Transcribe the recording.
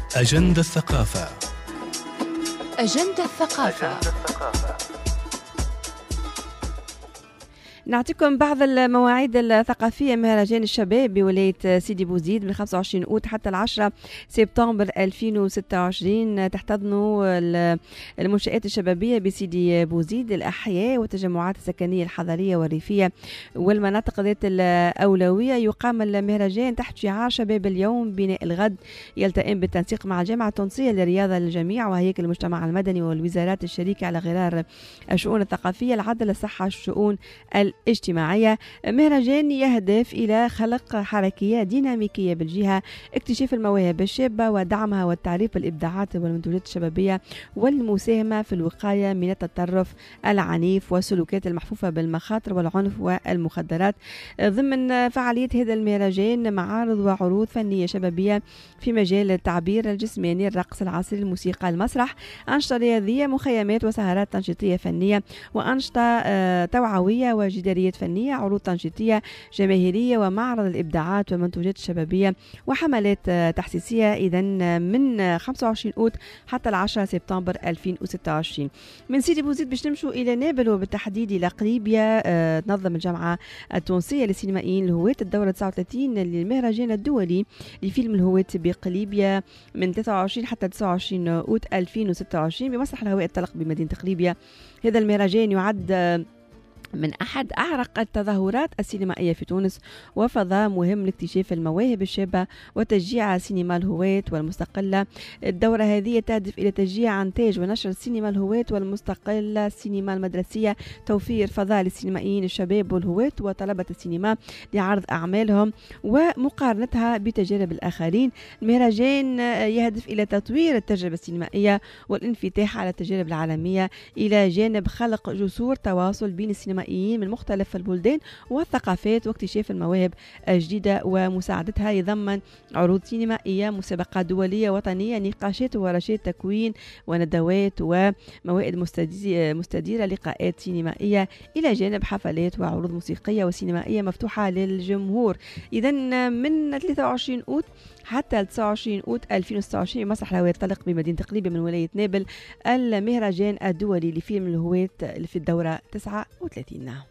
أجندة الثقافة. أجندة الثقافة. نعطيكم بعض المواعيد الثقافية. مهرجان الشباب بولاية سيدي بوزيد من 25 أوت حتى 10 سبتمبر 2026 تحتضنوا المنشآت الشبابية بسيدي بوزيد، الأحياء والتجمعات السكنية الحضرية والريفية والمناطق ذات الأولوية. يقام المهرجان تحت شعار شباب اليوم بناء الغد، يلتئم بالتنسيق مع الجامعة التونسية للرياضة للجميع وهيكل المجتمع المدني والوزارات الشريكة على غرار الشؤون الثقافية، العدل، الصحة، الشؤون الاجتماعية. مهرجان يهدف إلى خلق حركية ديناميكية بالجهة، اكتشاف المواهب الشابة ودعمها والتعريف بالإبداعات والمنتوجات الشبابية والمساهمة في الوقاية من التطرف العنيف والسلوكات المحفوفة بالمخاطر والعنف والمخدرات. ضمن فعالية هذا المهرجان معارض وعروض فنية شبابية في مجال التعبير الجسماني، الرقص العصري، الموسيقى، المسرح، أنشطة رياضية، مخيمات وسهرات تنشيطية فنية وأنشطة توعوية وجداريات فنية، عروض تنشيطية جماهيرية ومعرض الإبداعات والمنتوجات الشبابية وحملات تحسيسية. إذن من 25 أوت حتى 10 سبتمبر 2026. من سيدي بوزيد باش نمشوا إلى نابل وبالتحديد إلى قليبية. تنظم الجامعة التونسية للسينمائيين الهواة الدورة 39 للمهرجان الدولي لفيلم الهواة بقليبية من 23 حتى 29 أوت 2026 بمسرح الهواء الطلق بمدينة قليبية. هذا المهرجان يعد من أحد أعرق التظاهرات السينمائية في تونس وفضاء مهم لاكتشاف المواهب الشابة وتشجيع سينما الهواة والمستقلة. الدورة هذه تهدف إلى تشجيع إنتاج ونشر السينما الهواة والمستقلة، السينما المدرسية، توفير فضاء للسينمائيين الشباب والهواة وطلبة السينما لعرض أعمالهم ومقارنتها بتجارب الآخرين. المهرجان يهدف إلى تطوير التجربة السينمائية والانفتاح على التجارب العالمية إلى جانب خلق جسور تواصل بين السينمائيين من مختلف البلدان والثقافات واكتشاف المواهب الجديدة ومساعدتها. يضمن عروض سينمائية، مسابقات دولية وطنية، نقاشات وورشات تكوين وندوات وموائد مستديرة، لقاءات سينمائية، إلى جانب حفلات وعروض موسيقية وسينمائية مفتوحة للجمهور. إذن من 23 أوت حتى 29 أوت 2026 مسرح الهواء الطلق بمدينة قليبية من ولاية نابل المهرجان الدولي لفيلم الهواة في الدورة 39.